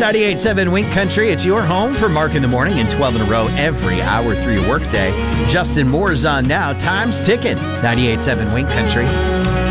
98.7 Wink Country, it's your home for Mark in the Morning and 12 in a row every hour through your workday. Justin Moore's on now. Time's ticking. 98.7 Wink Country.